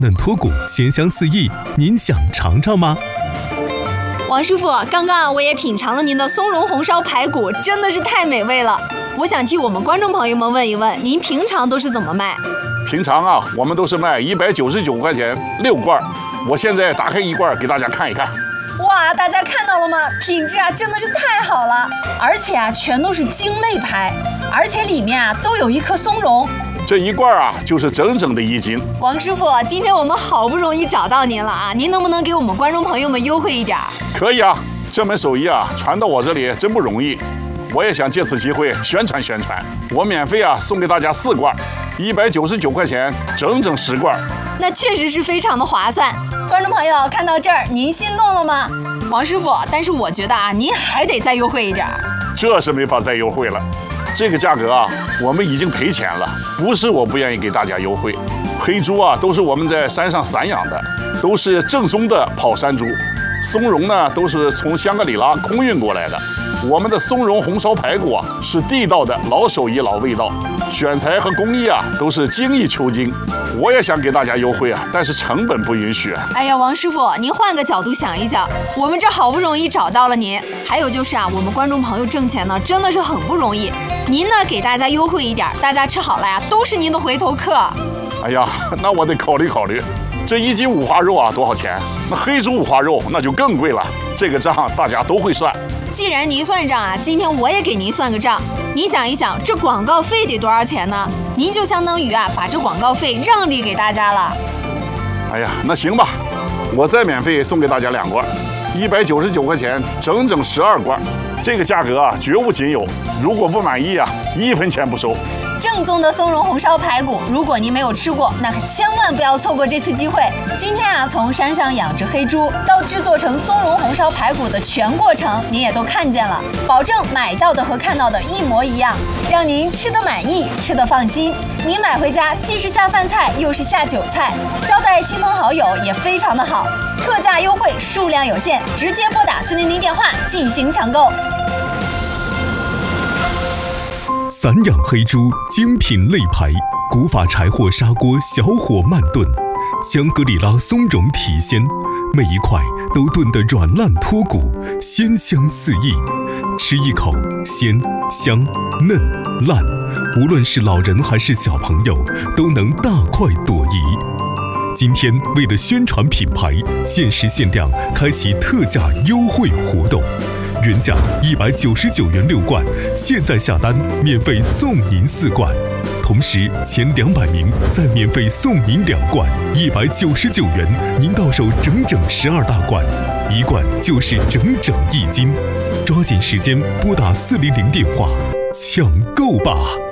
嫩脱骨，鲜香四溢，您想尝尝吗？ 王师傅，刚刚我也品尝了您的松茸红烧排骨，真的是太美味了。我想替我们观众朋友们问一问，您平常都是怎么卖？ 平常啊，我们都是卖199块钱6罐，我现在打开一罐给大家看一看。 哇，大家看到了吗？品质啊真的是太好了，而且啊全都是精肋排，而且里面啊都有一颗松茸。 这一罐啊就是整整的1斤。 王师傅，今天我们好不容易找到您了啊，您能不能给我们观众朋友们优惠一点？ 可以啊，这门手艺啊传到我这里真不容易，我也想借此机会宣传宣传。我免费啊送给大家4罐，199块钱，整整10罐。 那确实是非常的划算。观众朋友看到这儿，您心动了吗？王师傅，但是我觉得啊，您还得再优惠一点。 这是没法再优惠了，这个价格啊，我们已经赔钱了。不是我不愿意给大家优惠，黑猪啊都是我们在山上散养的，都是正宗的跑山猪。松茸呢都是从香格里拉空运过来的。我们的松茸红烧排骨啊是地道的老手艺老味道，选材和工艺啊都是精益求精。我也想给大家优惠啊，但是成本不允许。 哎呀，王师傅，您换个角度想一想，我们这好不容易找到了您，还有就是啊，我们观众朋友挣钱呢真的是很不容易。您呢给大家优惠一点，大家吃好了呀，都是您的回头客。 哎呀，那我得考虑考虑。这1斤五花肉啊多少钱？那黑猪五花肉那就更贵了。这个账大家都会算。 既然您算账啊，今天我也给您算个账。您想一想，这广告费得多少钱呢？您就相当于啊把这广告费让利给大家了。 哎呀，那行吧，我再免费送给大家2罐，199块钱，整整12罐。这个价格啊绝无仅有，如果不满意啊，1分钱不收。 正宗的松茸红烧排骨，如果您没有吃过，那可千万不要错过这次机会。今天啊，从山上养殖黑猪到制作成松茸红烧排骨的全过程，您也都看见了，保证买到的和看到的一模一样，让您吃得满意，吃得放心。您买回家既是下饭菜，又是下酒菜，招待亲朋好友也非常的好。特价优惠，数量有限，直接拨打400电话进行抢购。 散养黑猪精品肋排，古法柴火砂锅小火慢炖，香格里拉松茸体鲜，每一块都炖得软烂脱骨，鲜香四溢。吃一口鲜香嫩烂，无论是老人还是小朋友，都能大快朵颐。今天为了宣传品牌，限时限量开启特价优惠活动。原价199元6罐，现在下单免费送您4罐，同时前200名再免费送您2罐，199元，您到手整整12大罐，1罐就是整整1斤，抓紧时间拨打400电话抢购吧。